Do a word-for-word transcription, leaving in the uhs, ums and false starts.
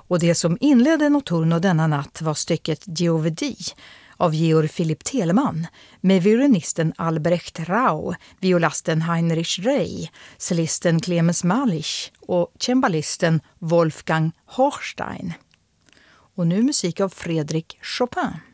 Och det som inledde Notturno denna natt var stycket Giovedi av Georg Philipp Telemann med violinisten Albrecht Rau, violasten Heinrich Rey, cellisten Clemens Malich och cembalisten Wolfgang Hochstein. Och nu musik av Fredrik Chopin.